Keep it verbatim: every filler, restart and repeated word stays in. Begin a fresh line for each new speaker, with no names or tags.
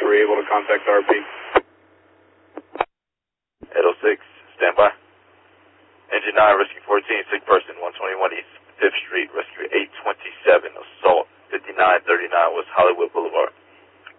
were you able to contact R P?
eight oh six, stand by. Engine nine, rescue fourteen, sick person, one twenty-one East fifth Street, rescue eight twenty-seven, assault, fifty-nine thirty-nine West Hollywood Boulevard.